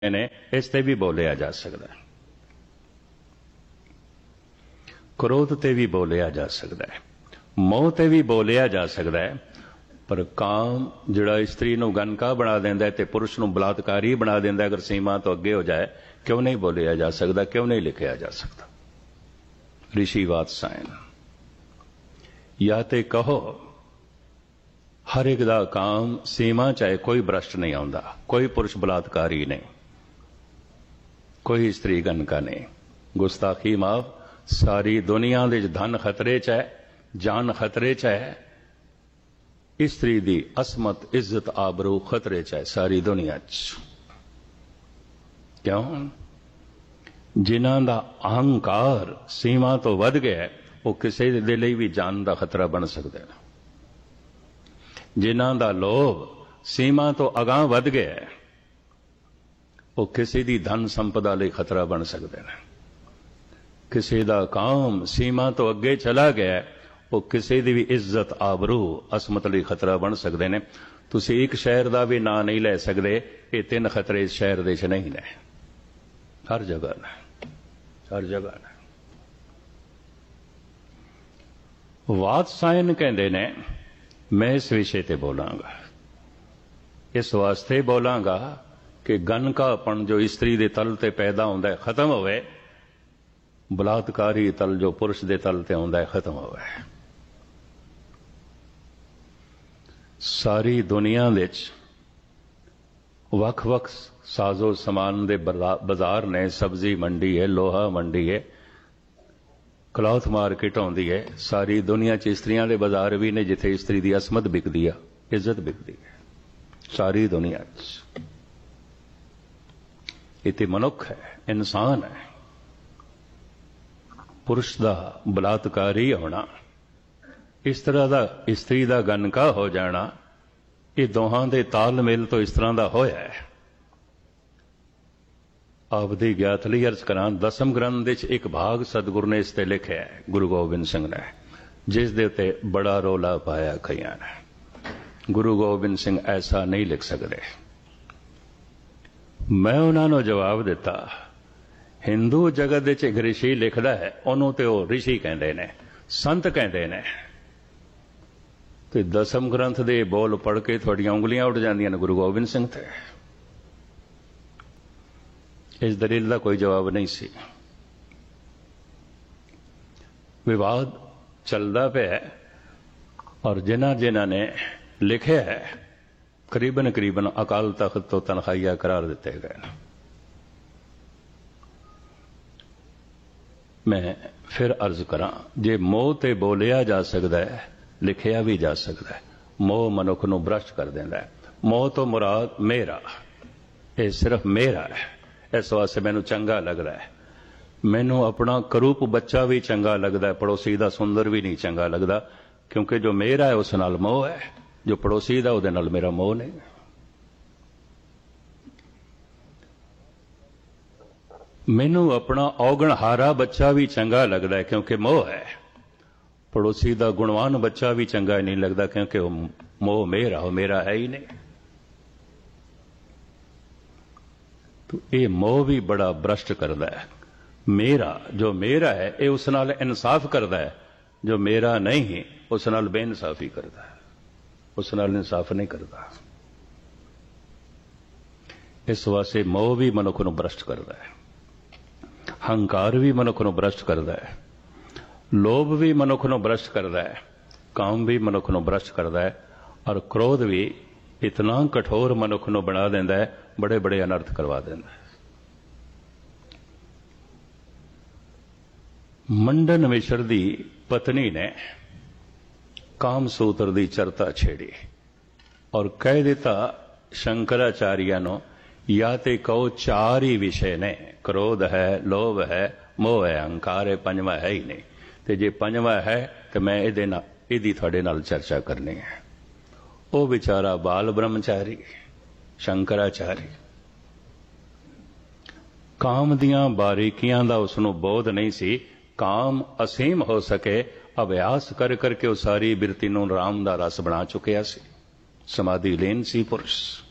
ने इस ते भी बोलिया जा सकता है, क्रोध ते भी बोलिया जा सकता है, मोह ते भी बोलिया जा सकता है। पर काम जिहड़ा इस्त्री नूं गनका बना देंदा है ते पुरुष नूं बलात्कारी बना देंदा है, अगर सीमा तो अगे हो जाए, क्यों नहीं बोलिया जा सकता, क्यों नहीं लिखिया जा सकता। ऋषि वात्सायन या ते कहो हर एक दा काम सीमा चाहे कोई भ्रष्ट नहीं आउंदा, कोई पुरुष बलात्कारी नहीं, कोई स्त्री गनका नहीं, गुस्ताखी माफ। सारी दुनिया दे धन खतरे च है, जान खतरे च है, स्त्री दी असमत इज्जत आबरू खतरे च है सारी दुनिया च। क्यों? जिन्हां दा अहंकार सीमा तो वध गया वो किसी दे लई भी जान दा खतरा बन सकदा है। जिन्हां दा लोभ सीमा तो अगां वध गया वो किसी दी धन संपदा लई खतरा बन सकदे ने। किसी दा काम सीमा तो अगे चला गया वो किसी दी भी इज्जत आबरू असमत लई खतरा बन सकदे ने। तुसीं एक शहर दा भी नां नहीं ले सकदे, ये तीन खतरे इस शहर दे च नहीं ने, हर जगह ने, हर जगह ने। वात्सायन कहंदे ने मैं इस विषय ते बोलांगा, इस वास्ते बोलांगा कि गनकापन जो स्त्री दे तल ते पैदा होंदा है खत्म होवे, बलात्कारी तल जो पुरुष दे तल ते होंदा है खत्म होवे। सारी दुनिया विच वख-वख साजो समान दे बाजार ने, सब्जी मंडी है, लोहा मंडी है, क्लॉथ मार्केट होंदी है। सारी दुनिया च स्त्रियां दे बाजार भी ने जिथे स्त्री दी असमत बिकदी है, इज्जत बिकदी है, सारी दुनिया च। इते मनुख है, इंसान है। पुरुष दा बलात्कारी होना, इस तरह दा स्त्री दा गनका हो जाना, ये दोहां दे तालमेल तो इस तरह दा होया है। आपदी ज्ञात लई अर्ज करां, दसम ग्रंथ विच एक भाग सतगुरु ने इस ते लिखिया है, गुरु गोबिंद सिंह ने, जिस दे उत्ते बड़ा रोला पाया कईयां ने। गुरु गोबिंद सिंह ऐसा नहीं लिख सकते। मैं उन्होंने जवाब दिता, हिंदू जगत विच एक ऋषि लिखदा है, उन्होंने तो ऋषि कहंदे ने, संत कहंदे ने, ते दसम ग्रंथ दे बोल पढ़ के थोड़ियां उंगलियां उड़ जांदियां ने गुरु गोबिंद सिंह ते। इस दलील का कोई जवाब नहीं सी। विवाद चलता पिया और जिन्हां जिन्हां ने लिखे है करीबन करीबन अकाल तख्त तो तनखाइया करार दिते गए। मैं फिर अर्ज करा, जे मोह ते बोलिया जा सकता है, लिखिया भी जा सकता है। मोह मनुख नूं भ्रष्ट कर देंदा है। मोह तो मुराद मेरा, ये सिर्फ मेरा है, इस वास्ते मैनू चंगा लगता है। मैनू अपना करूप बच्चा भी चंगा लगता है, पड़ोसी का सुंदर भी नहीं चंगा लगता, क्योंकि जो मेरा है उस नाल मोह है, जो पड़ोसी का उहदे नाल मेरा मोह नहीं। मैनू अपना औगणहारा बच्चा भी चंगा लगता है क्योंकि मोह है। पड़ोसी का गुणवान बच्चा भी चंगा नहीं लगता क्योंकि मोह मेरा, वो मेरा है ही नहीं। तो ये मोह भी बड़ा भ्रष्ट करता है। मेरा जो मेरा है ये उस नाल इंसाफ करता है, जो मेरा नहीं उस नाल बेइंसाफी करता है, उस नाल इंसाफ नहीं करता। इस वास्ते मोह भी मनुख नूं भ्रष्ट करता है, हंकार भी मनुख नूं भ्रष्ट करता है, लोभ भी मनुख नूं भ्रष्ट करता है, काम भी मनुख नूं भ्रष्ट करता है, और क्रोध भी इतना कठोर मनुख नूं बना देंदा है, बड़े बड़े अनर्थ करवा देंदा है। मंडन मिश्र दी पत्नी ने काम सूत्र दी चर्चा छेड़ी और कह दिता शंकराचार्य नो, या ते कहो चार ही विषय ने, क्रोध है, लोभ है, मोह है, अहंकार है, पंजवा है ही नहीं। ते जे पंजवा है तो मैं इहदी तुहाडे नाल चर्चा करनी है। वो बेचारा बाल ब्रह्मचारी शंकराचार्य, काम दियां बारीकियां दा उसनूं बोध नहीं सी। काम असीम हो सके अभ्यास कर करके वो सारी बिरती नूं राम दा रस बना चुकिया सी, समाधि लीन सी पुरुष।